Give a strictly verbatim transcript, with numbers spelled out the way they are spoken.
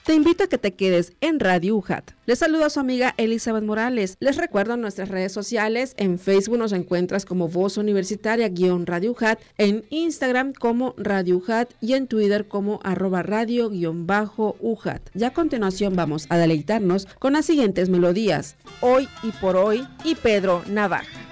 te invito a que te quedes en Radio U J A T. Les saluda a su amiga Elizabeth Morales. Les recuerdo nuestras redes sociales. En Facebook nos encuentras como Voz Universitaria-Radio U J A T, en Instagram como Radio U J A T y en Twitter como arroba radio-U J A T. Ya a continuación vamos a deleitarnos con las siguientes melodías. Hoy y por hoy y Pedro Navaja.